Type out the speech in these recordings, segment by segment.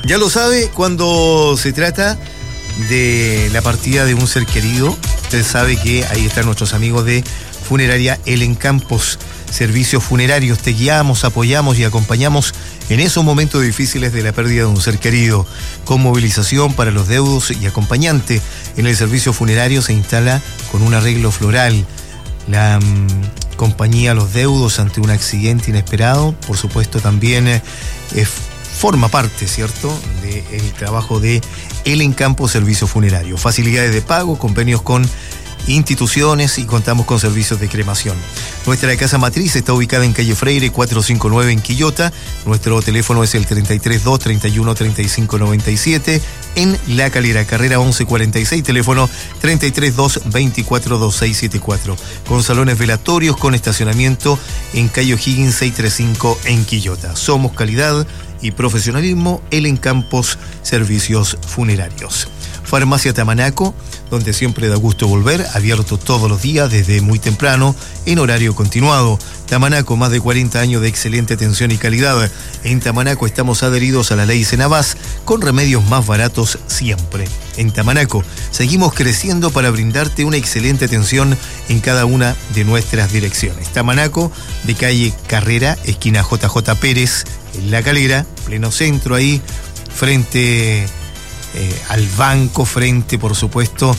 Ya lo sabe, cuando se trata de la partida de un ser querido, usted sabe que ahí están nuestros amigos de Funeraria Elen Campos, servicios funerarios. Te guiamos, apoyamos y acompañamos en esos momentos difíciles de la pérdida de un ser querido, con movilización para los deudos y acompañante. En el servicio funerario se instala con un arreglo floral. La compañía Los Deudos ante un accidente inesperado, por supuesto, también forma parte, ¿cierto?, del trabajo de Elen Campos Servicio Funerario. Facilidades de pago, convenios con instituciones y contamos con servicios de cremación. Nuestra casa matriz está ubicada en calle Freire 459 en Quillota. Nuestro teléfono es el 332 31 35 97 en La Calera, carrera 1146, teléfono 332 24 2674. Con salones velatorios con estacionamiento en calle O'Higgins 635 en Quillota. Somos calidad y profesionalismo, Elen Campos Servicios Funerarios. Farmacia Tamanaco, donde siempre da gusto volver, abierto todos los días desde muy temprano, en horario continuado. Tamanaco, más de 40 años de excelente atención y calidad. En Tamanaco estamos adheridos a la ley Senabás, con remedios más baratos siempre. En Tamanaco seguimos creciendo para brindarte una excelente atención en cada una de nuestras direcciones. Tamanaco, de calle Carrera, esquina JJ Pérez, en La Calera, pleno centro ahí, frente al banco, frente, por supuesto,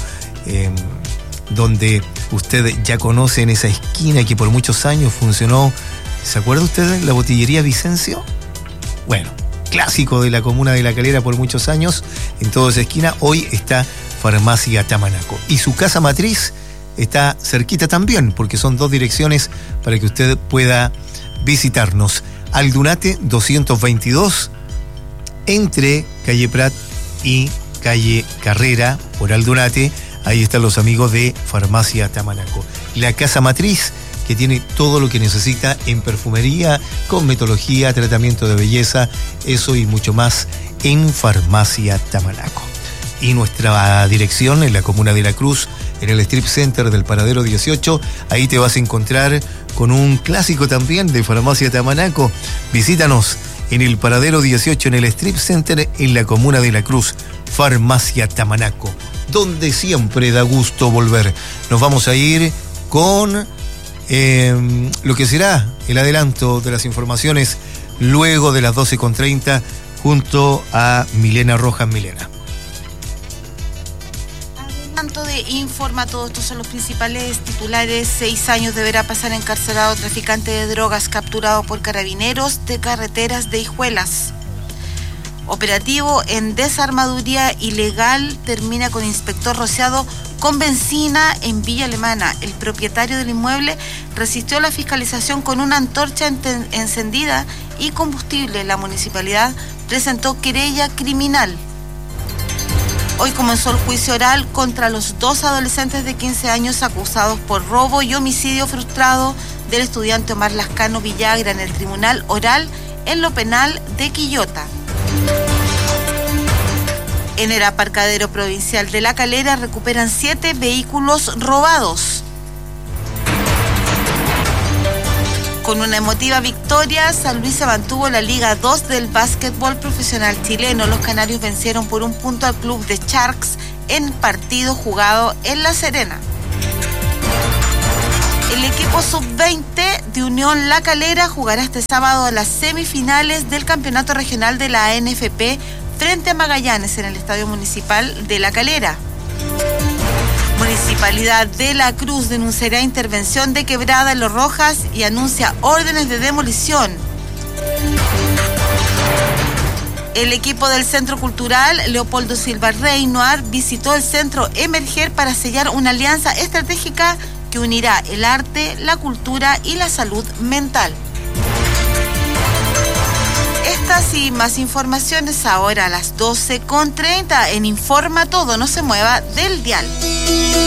donde usted ya conoce, en esa esquina que por muchos años funcionó. ¿Se acuerda usted de la botillería Vicencio? Bueno, clásico de la comuna de La Calera por muchos años. En toda esa esquina hoy está Farmacia Tamanaco. Y su casa matriz está cerquita también, porque son dos direcciones para que usted pueda visitarnos. Aldunate 222, entre calle Prat y calle Carrera, por Aldunate. Ahí están los amigos de Farmacia Tamanaco. La casa matriz, que tiene todo lo que necesita en perfumería, cosmetología, tratamiento de belleza, eso y mucho más en Farmacia Tamanaco. Y nuestra dirección en la comuna de La Cruz, en el Strip Center del Paradero 18, ahí te vas a encontrar con un clásico también de Farmacia Tamanaco. Visítanos en el Paradero 18, en el Strip Center, en la comuna de La Cruz, Farmacia Tamanaco, donde siempre da gusto volver. Nos vamos a ir con lo que será el adelanto de las informaciones luego de las 12:30 junto a Milena Rojas. Milena. Adelanto de Informa, todos estos son los principales titulares. 6 años deberá pasar encarcelado traficante de drogas capturado por carabineros de carreteras de Hijuelas. Operativo en desarmaduría ilegal termina con inspector rociado con benzina en Villa Alemana. El propietario del inmueble resistió la fiscalización con una antorcha encendida y combustible. La municipalidad presentó querella criminal. Hoy comenzó el juicio oral contra los 2 adolescentes de 15 años acusados por robo y homicidio frustrado del estudiante Omar Lascano Villagra en el Tribunal Oral en lo Penal de Quillota. En el aparcadero provincial de La Calera recuperan 7 vehículos robados. Con una emotiva victoria, San Luis se mantuvo en la Liga 2 del básquetbol profesional chileno. Los canarios vencieron por 1 punto al club de Sharks en partido jugado en La Serena. El equipo sub-20 de Unión La Calera jugará este sábado las semifinales del campeonato regional de la ANFP frente a Magallanes en el Estadio Municipal de La Calera. Municipalidad de La Cruz denunciará intervención de quebrada en Los Rojas y anuncia órdenes de demolición. El equipo del Centro Cultural Leopoldo Silva Reinoar visitó el Centro Emerger para sellar una alianza estratégica que unirá el arte, la cultura y la salud mental. Estas y más informaciones ahora a las 12:30 en Informa Todo. No se mueva del dial.